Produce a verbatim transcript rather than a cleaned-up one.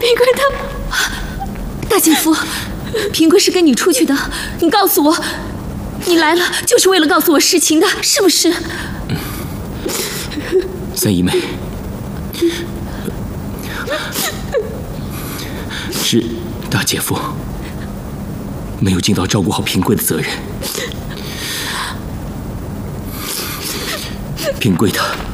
平贵他，大姐夫，平贵是跟你出去的，你告诉我，你来了就是为了告诉我实情的，是不是？ 嗯、三姨妹，是大姐夫没有尽到照顾好平贵的责任。平贵他